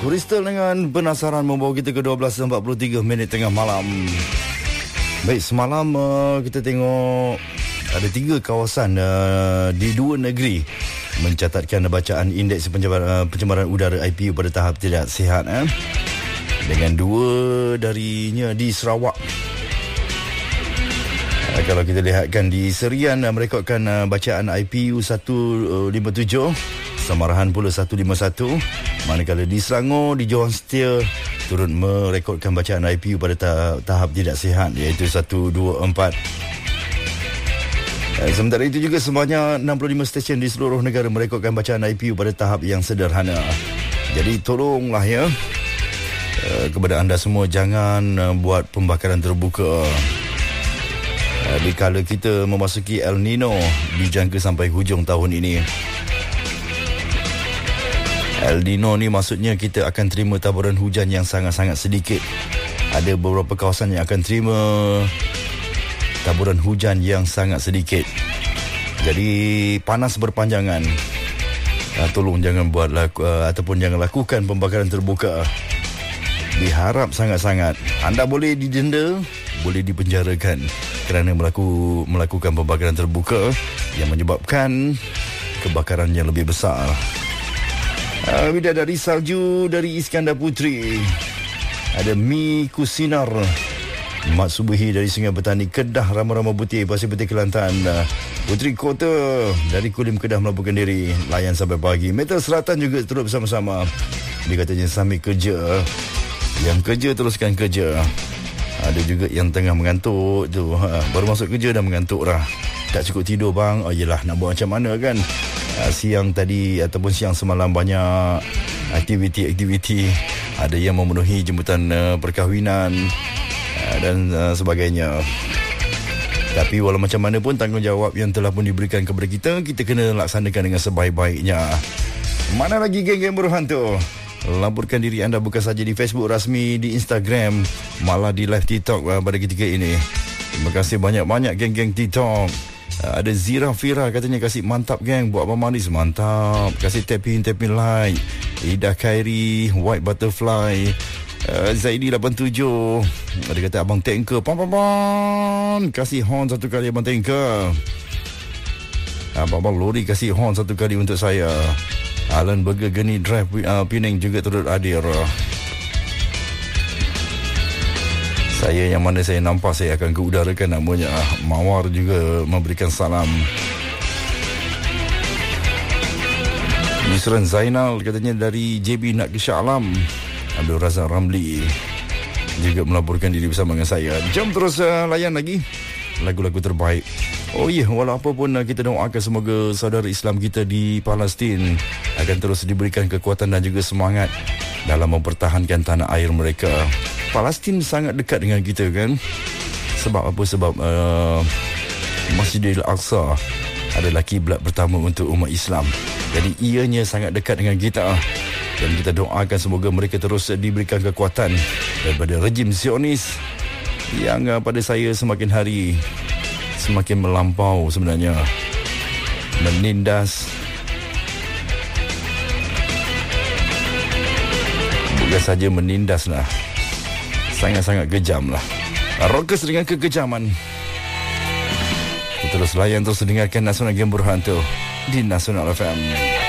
Bristol dengan penasaran membawa kita ke 12.43 minit tengah malam. Baik, semalam kita tengok ada 3 kawasan di 2 negeri mencatatkan bacaan indeks pencemaran udara IPU pada tahap tidak sihat, dengan 2 darinya di Sarawak. Kalau kita lihatkan di Serian merekodkan bacaan IPU 157, Samarahan pula 151, manakala di Selangor, di Johor Setia turut merekodkan bacaan IPU pada tahap tidak sihat, iaitu 124. Sementara itu juga sebanyak 65 stesen di seluruh negara merekodkan bacaan IPU pada tahap yang sederhana. Jadi tolonglah ya, kepada anda semua, jangan buat pembakaran terbuka. Dikala kita memasuki El Nino dijangka sampai hujung tahun ini. El Nino ni maksudnya kita akan terima taburan hujan yang sangat-sangat sedikit. Ada beberapa kawasan yang akan terima taburan hujan yang sangat sedikit. Jadi panas berpanjangan. Tolong jangan buat ataupun jangan lakukan pembakaran terbuka. Diharap sangat-sangat. Anda boleh didenda, boleh dipenjarakan kerana melakukan pembakaran terbuka yang menyebabkan kebakaran yang lebih besar. Bidadari salju dari Iskandar Putri. Ada Mi Kusinar, Mat Subuhi dari Sungai Petani Kedah, Rama-Rama Putih, Pasir Putih Kelantan. Putri Kota dari Kulim Kedah melaporkan diri. Layan sampai pagi. Metal Selatan juga turut bersama-sama. Dia katanya sambil kerja. Yang kerja teruskan kerja. Ada juga yang tengah mengantuk tu. Baru masuk kerja dah mengantuk dah. Tak cukup tidur bang. Oh yelah, nak buat macam mana kan. Siang tadi ataupun siang semalam banyak aktiviti. Ada yang memenuhi jemputan perkahwinan dan sebagainya. Tapi walau macam mana pun, tanggungjawab yang telah pun diberikan kepada kita, kita kena laksanakan dengan sebaik-baiknya. Mana lagi geng-geng berhantu? Laporkan diri anda bukan saja di Facebook rasmi, di Instagram, malah di live TikTok pada ketika ini. Terima kasih banyak-banyak geng-geng TikTok. Ada Zira Fira katanya kasih mantap geng, buat abang manis mantap. Kasih tapin like. Ida Khairi, White Butterfly. Zaidi 87. Dia kata abang tanker, pam. Kasih horn satu kali abang tanker. Abang lori kasih horn satu kali untuk saya. Alan Burger Geni Drive Penang juga turut hadir. Saya yang mana saya nampak saya akan keudarakan namanya. Mawar juga memberikan salam. Yusran Zainal katanya dari JB nak ke Shah Alam. Abdul Razak Ramli juga melaporkan diri bersama dengan saya. Jom terus layan lagi lagu-lagu terbaik. Oh ya, walau apa pun kita doakan semoga saudara Islam kita di Palestin akan terus diberikan kekuatan dan juga semangat dalam mempertahankan tanah air mereka. Palestin sangat dekat dengan kita kan. Sebab apa? Sebab Masjidil Aqsa adalah kiblat pertama untuk umat Islam. Jadi ianya sangat dekat dengan kita. Dan kita doakan semoga mereka terus diberikan kekuatan daripada rejim Zionis yang pada saya semakin hari semakin melampau sebenarnya. Menindas, bukan saja menindas lah, sangat-sangat kejam lah. Rockers dengan kekejaman. Terus layan, terus dengarkan Nasional Game Berhantu di Nasional FM.